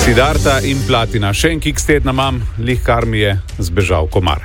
Siddharta in Platina. Še en kiks tedna imam, lih kar mi je zbežal komar.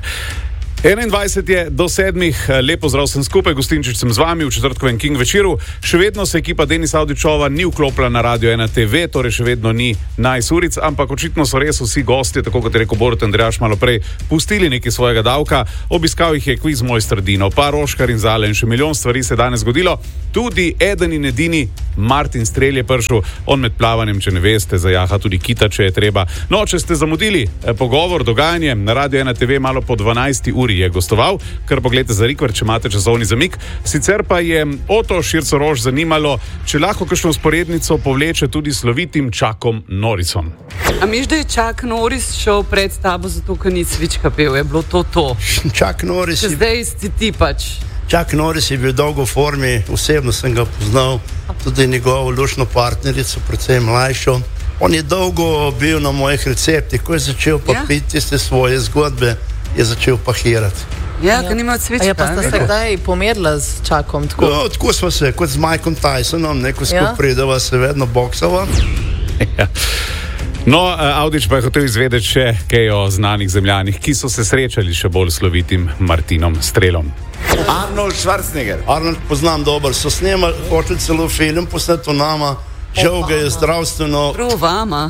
21 je do 7, lepo zdrav sem skupaj, Gostinčič sem z vami v četrtkovem King večeru. Še vedno se ekipa Denisa Avdićova ni vklopila na Radio 1 TV, torej še vedno ni Nice uric, ampak očitno so res vsi gostje, tako kot je rekel Borut Andrejaš malo prej, pustili nekaj svojega davka. Obiskal jih je kviz mojster Dino, pa Roškar in Zale in še milijon stvari se danes zgodilo. Tudi eden in edini Martin Strel je prišel, on med plavanjem, če ne veste, zajaha tudi kita, če je treba. No, če ste zamudili pogovor, dogajanje na Radio 1 TV malo po 12 uri je gostoval, kar pogledajte za rikver, če imate časovni zamik. Sicer pa je Oto Šircorož zanimalo, če lahko kakšno vzporednico povleče tudi slovitim Chuckom Norrisom. A miš, da je Chuck Norris šel pred tabo, zato ker ni cvička pel, je bilo to? Chuck Norris Če zdaj si ti pač. Chuck Norris je bil dolgo v formi, osebno sem ga poznal, tudi njegovo lušno partnerico, predvsem mlajšo. On je dolgo bil na mojih receptih, ko je začel pa piti tiste svoje zgodbe, je začel pahirati. Ja, ker nima cvička. Ja, pa sta se kdaj pomerila z Chuckom? No, tako smo se, kot z Mikeom Tysonom, neko skupaj prideva, se vedno boksava. Ja. No, Avdić pa je hotel izvedeti še kaj o znanih zemljanih, ki so se srečali še bolj slovitim Martinom Strelom. Arnold Schwarzenegger. Arnold poznam dobro, so snemali, hočeli celo film posneti o nama, žal ga je zdravstveno... Prav vama.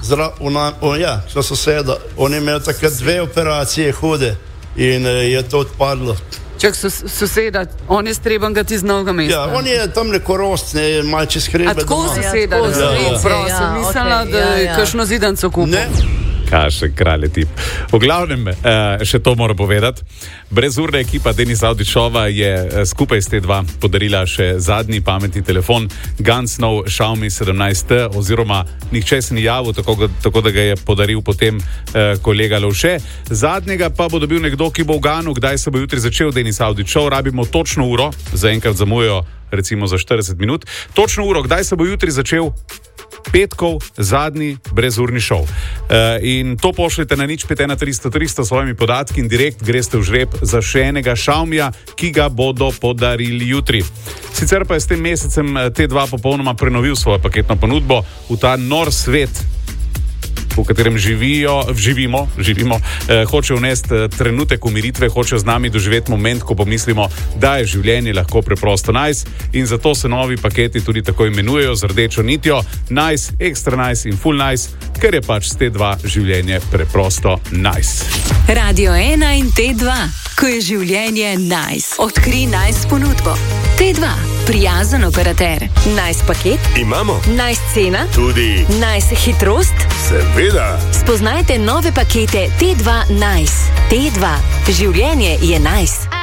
Ja, so soseda. On je imel takrat 2 operacije hude in je to odpadlo. Čak soseda, on je streban ga ti z novega mesta. Ja, on je tam neko rost, malo čez hrebe. A tako soseda, prosim, mislila, da je kakšno zidanco kupil. Ne. Kaše kralje tip. V glavnem, še to moram povedati. Brezurna ekipa Denisa Avdićova je skupaj s T2 podarila še zadnji pametni telefon Gunsnov Xiaomi 17T, oziroma nihče se ni javil, tako da ga je podaril potem kolega Lovše. Zadnjega pa bo dobil nekdo, ki bo v Ganu, kdaj se bo jutri začel Denis Avdićov. Rabimo točno uro, zaenkrat zamujajo recimo za 40 minut. Točno uro, kdaj se bo jutri začel petkov zadnji brezurni šov. In to pošljete na 051 300 300 s svojimi podatki in direkt greste v žreb za še enega Xiaomija, ki ga bodo podarili jutri. Sicer pa je s tem mesecem T2 popolnoma prenovil svojo paketno ponudbo v ta nor svet, v katerem živimo, hoče vnesti trenutek umiritve, hoče z nami doživeti moment, ko pomislimo, da je življenje lahko preprosto nice, in zato se novi paketi tudi tako imenujejo z rdečo nitjo, nice, extra nice in full nice, ker je pač s T2 življenje preprosto nice. Radio 1 in T2, ko je življenje nice. Odkri nice ponudbo. T2, prijazen operater. Nice paket? Imamo. Nice cena? Tudi. Nice hitrost? Seveda. Spoznajte nove pakete T2 Nice. T2, življenje je nice.